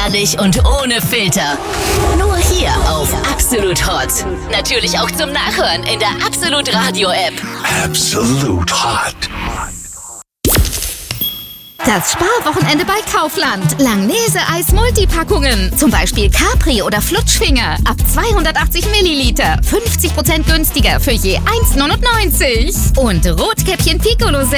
Ehrlich und ohne Filter. Nur hier auf Absolut Hot. Natürlich auch zum Nachhören in der Absolut Radio App. Absolut Hot. Das Sparwochenende bei Kaufland. Langnese-Eis Multipackungen. Zum Beispiel Capri oder Flutschfinger. Ab 280 Milliliter. 50% günstiger für je 1,99. Und Rotkäppchen Piccolo